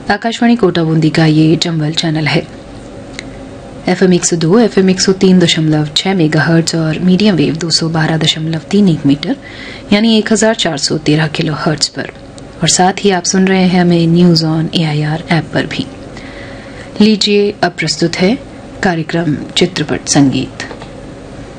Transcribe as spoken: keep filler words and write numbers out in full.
आकाशवाणी कोटा बूंदी का ये चंबल चैनल है। एफ एम एक सौ दो, एफ एम एक सौ तीन दशमलव छह मेगा हर्ट्ज और मीडियम वेव दो सौ बारह दशमलव तीन एक मीटर यानी एक हजार चार सौ तेरह किलो हर्ट्ज पर, और साथ ही आप सुन रहे हैं हमें news on A I R app पर भी। लीजिए अब प्रस्तुत है कार्यक्रम चित्रपट संगीत।